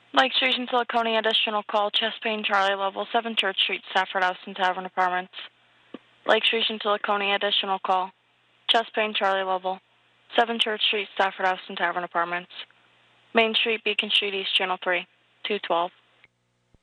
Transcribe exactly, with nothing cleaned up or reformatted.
Lake Street and Silicone, additional call, chest pain, Charlie level, seven Church Street, Stafford House and Tavern Apartments. Lake Street and Silicone, additional call, chest pain, Charlie level, seven Church Street, Stafford House and Tavern Apartments. Main Street, Beacon Street, East Channel three, two twelve.